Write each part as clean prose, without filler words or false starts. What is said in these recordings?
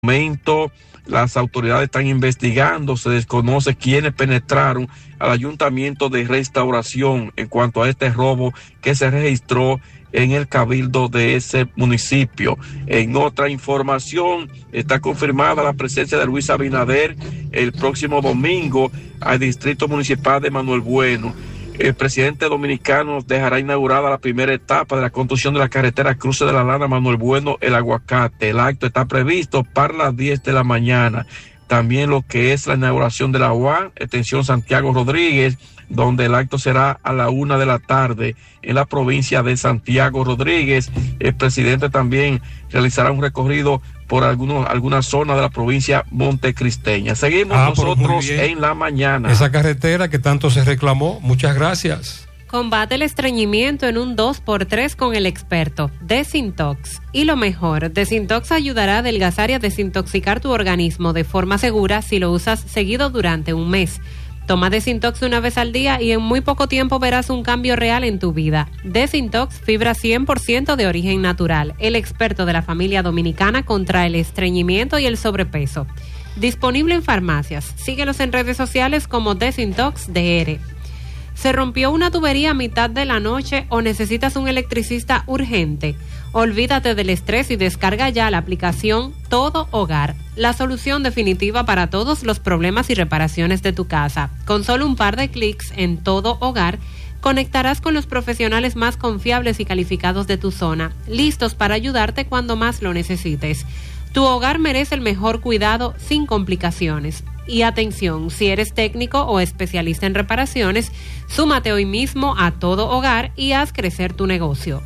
momento las autoridades están investigando, se desconoce quiénes penetraron al Ayuntamiento de Restauración en cuanto a este robo que se registró en el cabildo de ese municipio. En otra información, está confirmada la presencia de Luis Abinader el próximo domingo al Distrito Municipal de Manuel Bueno. El presidente dominicano dejará inaugurada la primera etapa de la construcción de la carretera Cruce de la Lana Manuel Bueno El Aguacate. El acto está previsto para las 10 de la mañana. También lo que es la inauguración de la UAN, extensión Santiago Rodríguez, donde el acto será a la 1 de la tarde en la provincia de Santiago Rodríguez. El presidente también realizará un recorrido por algunas zonas de la provincia montecristeña. Seguimos nosotros en la mañana. Esa carretera que tanto se reclamó, muchas gracias. Combate el estreñimiento en un 2x3 con el experto Desintox. Y lo mejor, Desintox ayudará a adelgazar y a desintoxicar tu organismo de forma segura si lo usas seguido durante un mes. Toma Desintox una vez al día y en muy poco tiempo verás un cambio real en tu vida. Desintox, fibra 100% de origen natural. El experto de la familia dominicana contra el estreñimiento y el sobrepeso. Disponible en farmacias. Síguelos en redes sociales como Desintox DR. ¿Se rompió una tubería a mitad de la noche o necesitas un electricista urgente? Olvídate del estrés y descarga ya la aplicación Todo Hogar, la solución definitiva para todos los problemas y reparaciones de tu casa. Con solo un par de clics en Todo Hogar, conectarás con los profesionales más confiables y calificados de tu zona, listos para ayudarte cuando más lo necesites. Tu hogar merece el mejor cuidado sin complicaciones. Y atención, si eres técnico o especialista en reparaciones, súmate hoy mismo a Todo Hogar y haz crecer tu negocio.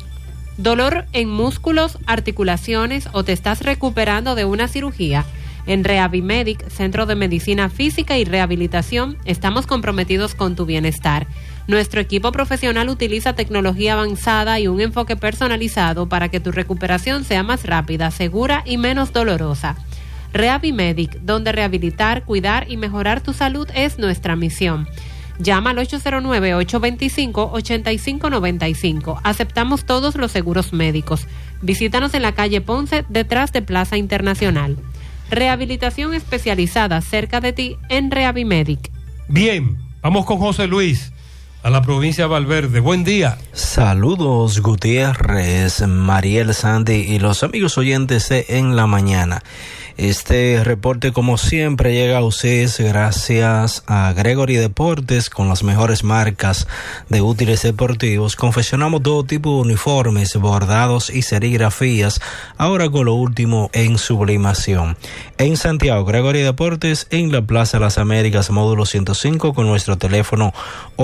¿Dolor en músculos, articulaciones o te estás recuperando de una cirugía? En Rehabimedic, Centro de Medicina Física y Rehabilitación, estamos comprometidos con tu bienestar. Nuestro equipo profesional utiliza tecnología avanzada y un enfoque personalizado para que tu recuperación sea más rápida, segura y menos dolorosa. Rehabimedic, donde rehabilitar, cuidar y mejorar tu salud es nuestra misión. Llama al 809-825-8595. Aceptamos todos los seguros médicos. Visítanos en la calle Ponce, detrás de Plaza Internacional. Rehabilitación especializada cerca de ti en Rehabimedic. Bien, vamos con José Luis a la provincia de Valverde. Buen día. Saludos, Gutiérrez, Mariel, Sandy y los amigos oyentes de En la Mañana. Este reporte, como siempre, llega a ustedes gracias a Gregory Deportes, con las mejores marcas de útiles deportivos. Confeccionamos todo tipo de uniformes, bordados y serigrafías, ahora con lo último en sublimación. En Santiago, Gregory Deportes, en la Plaza de las Américas, módulo 105, con nuestro teléfono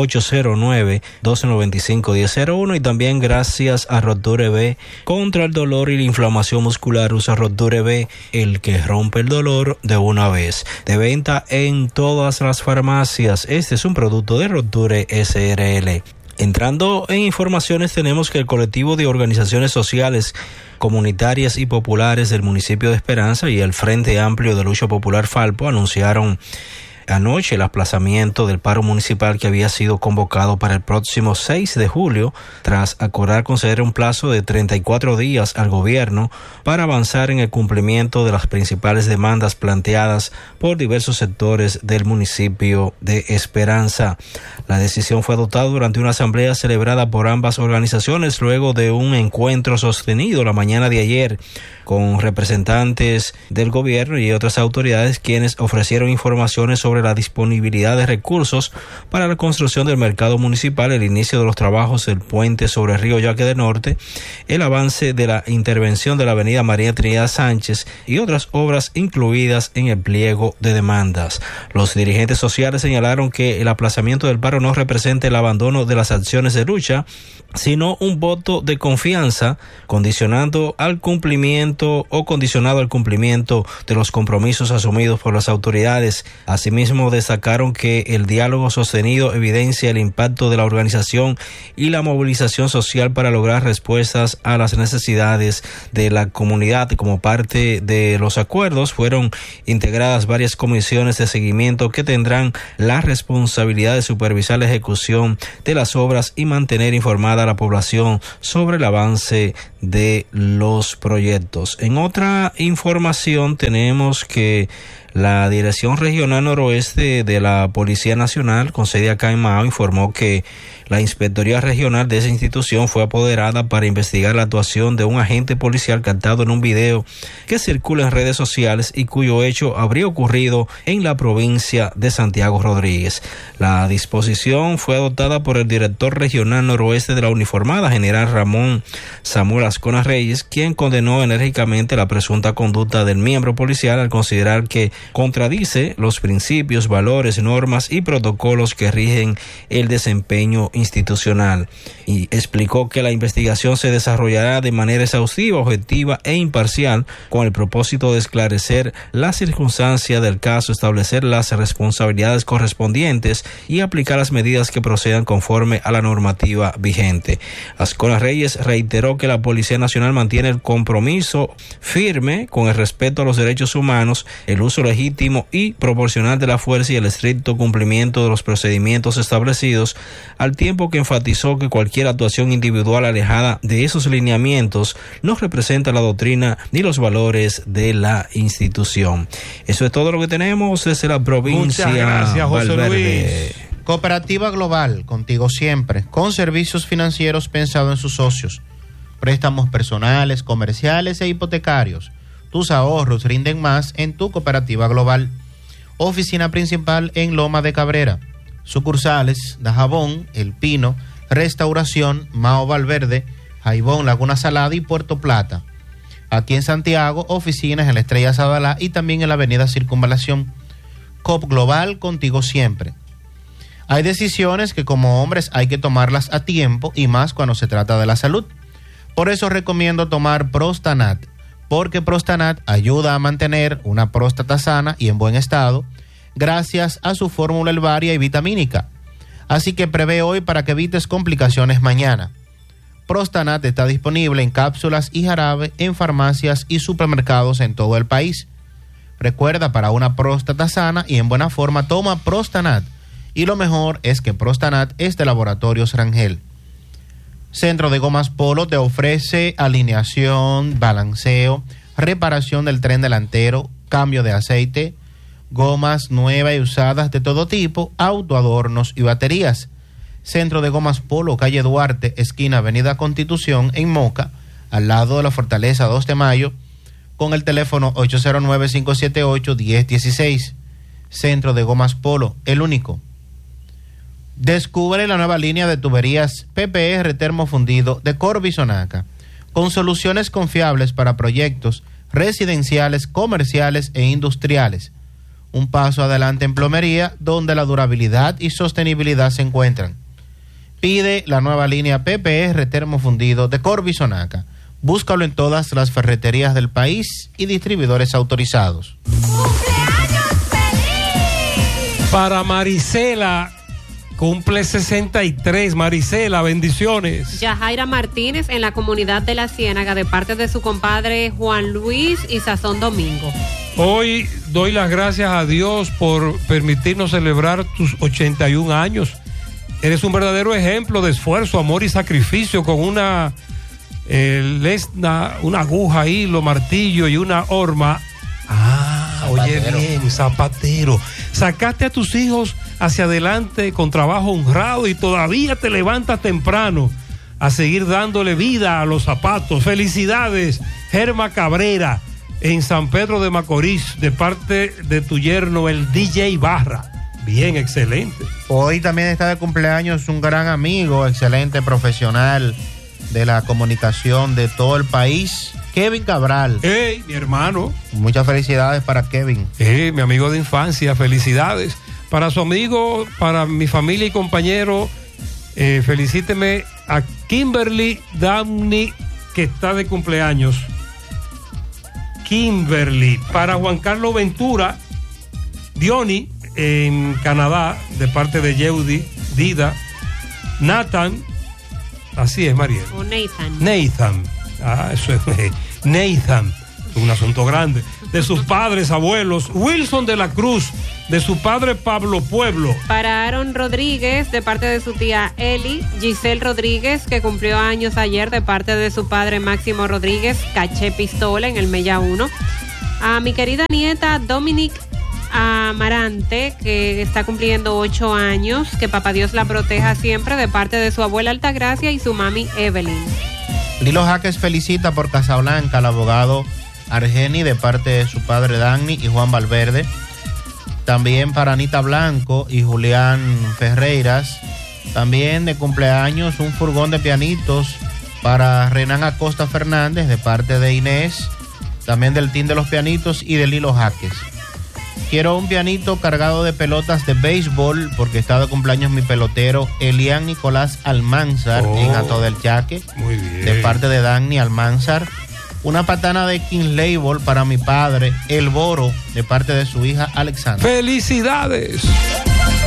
809-295-1001, y también gracias a Roture B, contra el dolor y la inflamación muscular. Usa Roture B, el que rompe el dolor de una vez. De venta en todas las farmacias. Este es un producto de Roture SRL. Entrando en informaciones, tenemos que el colectivo de organizaciones sociales, comunitarias y populares del municipio de Esperanza y el Frente Amplio de Lucha Popular Falpo anunciaron anoche el aplazamiento del paro municipal que había sido convocado para el próximo 6 de julio, tras acordar conceder un plazo de 34 días al gobierno para avanzar en el cumplimiento de las principales demandas planteadas por diversos sectores del municipio de Esperanza. La decisión fue adoptada durante una asamblea celebrada por ambas organizaciones luego de un encuentro sostenido la mañana de ayer con representantes del gobierno y otras autoridades, quienes ofrecieron informaciones sobre la disponibilidad de recursos para la construcción del mercado municipal, el inicio de los trabajos del puente sobre el río Yaque del Norte, el avance de la intervención de la avenida María Trinidad Sánchez y otras obras incluidas en el pliego de demandas. Los dirigentes sociales señalaron que el aplazamiento del paro no representa el abandono de las acciones de lucha, sino un voto de confianza condicionado al cumplimiento de los compromisos asumidos por las autoridades. Asimismo, destacaron que el diálogo sostenido evidencia el impacto de la organización y la movilización social para lograr respuestas a las necesidades de la comunidad. Como parte de los acuerdos, fueron integradas varias comisiones de seguimiento que tendrán la responsabilidad de supervisar la ejecución de las obras y mantener informada a la población sobre el avance de los proyectos. En otra información tenemos que la Dirección Regional Noroeste de la Policía Nacional, con sede acá en Mao, informó que la Inspectoría Regional de esa institución fue apoderada para investigar la actuación de un agente policial captado en un video que circula en redes sociales y cuyo hecho habría ocurrido en la provincia de Santiago Rodríguez. La disposición fue adoptada por el director regional noroeste de la uniformada, general Ramón Samuel Ascona Reyes, quien condenó enérgicamente la presunta conducta del miembro policial al considerar que contradice los principios, valores, normas y protocolos que rigen el desempeño institucional, y explicó que la investigación se desarrollará de manera exhaustiva, objetiva e imparcial con el propósito de esclarecer las circunstancias del caso, establecer las responsabilidades correspondientes y aplicar las medidas que procedan conforme a la normativa vigente. Ascona Reyes reiteró que la Policía Nacional mantiene el compromiso firme con el respeto a los derechos humanos, el uso legítimo y proporcional de la fuerza y el estricto cumplimiento de los procedimientos establecidos, al tiempo que enfatizó que cualquier actuación individual alejada de esos lineamientos no representa la doctrina ni los valores de la institución. Eso es todo lo que tenemos desde la provincia. Muchas gracias, José Valverde. Luis. Cooperativa Global, contigo siempre, con servicios financieros pensados en sus socios. Préstamos personales, comerciales e hipotecarios. Tus ahorros rinden más en tu Cooperativa Global. Oficina principal en Loma de Cabrera. Sucursales Dajabón, El Pino, Restauración, Mao Valverde, Jaibón, Laguna Salada y Puerto Plata. Aquí en Santiago, oficinas en la Estrella Sadalá y también en la Avenida Circunvalación. COP Global, contigo siempre. Hay decisiones que como hombres hay que tomarlas a tiempo y más cuando se trata de la salud. Por eso recomiendo tomar Prostanat, porque Prostanat ayuda a mantener una próstata sana y en buen estado, gracias a su fórmula herbaria y vitamínica. Así que prevé hoy para que evites complicaciones mañana. Prostanat está disponible en cápsulas y jarabe en farmacias y supermercados en todo el país. Recuerda, para una próstata sana y en buena forma, toma Prostanat. Y lo mejor es que Prostanat es de Laboratorios Rangel. Centro de Gomas Polo te ofrece alineación, balanceo, reparación del tren delantero, cambio de aceite, gomas nuevas y usadas de todo tipo, autoadornos y baterías. Centro de Gomas Polo, calle Duarte, esquina Avenida Constitución, en Moca, al lado de la Fortaleza 2 de Mayo, con el teléfono 809-578-1016. Centro de Gomas Polo, el único. Descubre la nueva línea de tuberías PPR termofundido de Corby Sonaca, con soluciones confiables para proyectos residenciales, comerciales e industriales. Un paso adelante en plomería, donde la durabilidad y sostenibilidad se encuentran. Pide la nueva línea PPR termofundido de Corby Sonaca. Búscalo en todas las ferreterías del país y distribuidores autorizados. ¡Cumpleaños feliz! Para Marisela, cumple 63. Marisela, bendiciones. Yajaira Martínez en la comunidad de La Ciénaga, de parte de su compadre Juan Luis y Sazón Domingo. Hoy doy las gracias a Dios por permitirnos celebrar tus 81 años. Eres un verdadero ejemplo de esfuerzo, amor y sacrificio, con una lesna, una aguja, hilo, martillo y una horma. Oye bien, zapatero. Sacaste a tus hijos hacia adelante con trabajo honrado y todavía te levantas temprano a seguir dándole vida a los zapatos. Felicidades, Germa Cabrera, en San Pedro de Macorís, de parte de tu yerno, el DJ Barra. Bien, excelente. Hoy también está de cumpleaños un gran amigo, excelente profesional de la comunicación de todo el país, Kevin Cabral. Hey, mi hermano. Muchas felicidades para Kevin. Mi amigo de infancia, felicidades. Para su amigo, para mi familia y compañero, felicíteme a Kimberly Downey, que está de cumpleaños. Kimberly. Para Juan Carlos Ventura, Diony, en Canadá, de parte de Yeudi, Dida, Nathan, así es, Mariel. O Nathan. Nathan, eso es, Nathan, un asunto grande. de sus padres, abuelos. Wilson de la Cruz, de su padre Pablo Pueblo. Para Aaron Rodríguez, de parte de su tía Eli. Giselle Rodríguez, que cumplió años ayer, de parte de su padre Máximo Rodríguez, Caché Pistola, en el Mella 1. A mi querida nieta Dominic Amarante, que está cumpliendo 8 años, que papá Dios la proteja siempre, de parte de su abuela Altagracia y su mami Evelyn. Lilo Jaques felicita por Casablanca al abogado Argeni, de parte de su padre Dani y Juan Valverde. También para Anita Blanco y Julián Ferreiras. También de cumpleaños un furgón de pianitos para Renan Acosta Fernández, de parte de Inés. También del Team de los Pianitos y de Lilo Jaques. Quiero un pianito cargado de pelotas de béisbol porque está de cumpleaños mi pelotero Elian Nicolás Almanzar en Hato del Yaque. Muy bien. De parte de Dani Almanzar. Una patana de King Label para mi padre El Boro, de parte de su hija Alexandra. ¡Felicidades!